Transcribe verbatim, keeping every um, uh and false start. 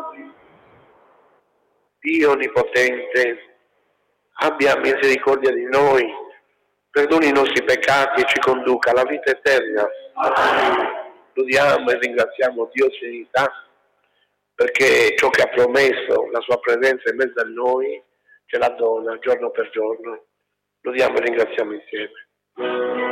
Dio Onnipotente, abbia misericordia di noi, perdoni i nostri peccati e ci conduca alla vita eterna. Lodiamo e ringraziamo Dio Trinità, perché ciò che ha promesso, la sua presenza in mezzo a noi, ce la dona giorno per giorno. Lodiamo e ringraziamo insieme.